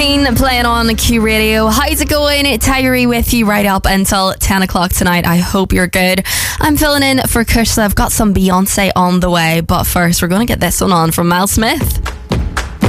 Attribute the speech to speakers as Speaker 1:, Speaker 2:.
Speaker 1: Keane playing on Q Radio. How's it going? Tyree with you right up until 10 o'clock tonight. I hope you're good. I'm filling in for Kush, so I've got some Beyonce on the way. But first, we're going to get this one on from Mel Smith.